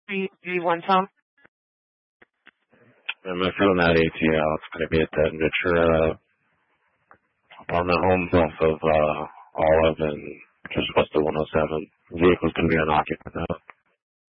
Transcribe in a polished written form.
Do you want some? I'm filling out ATL. It's going to be at the Natura apartment homes off of Olive and just west of 107. The vehicle's going to be unoccupied now.